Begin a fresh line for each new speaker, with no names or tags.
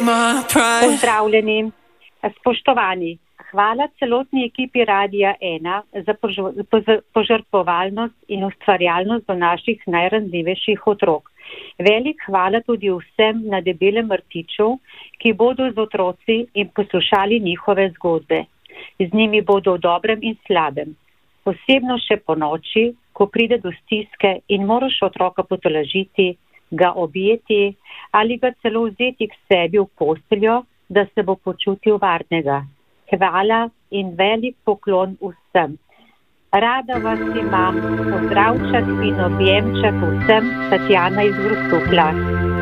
Pozdravljeni, spoštovani. Hvala celotni ekipi Radia 1 za požrtvovalnost in ustvarjalnost do naših najranljivejših otrok. Velik hvala tudi vsem na Debelem rtiču, ki bodo z otroci in poslušali njihove zgodbe. Z njimi bodo v dobrem in slabem. Posebno še po noči, ko pride do stiske in moraš otroka potolažiti, ga objeti ali ga celo vzeti k sebi v posteljo, da se bo počutil varnega. Hvala in velik poklon vsem. Rada vas imam, pozdravček in objemček vsem, Tatjana iz Grosuplja.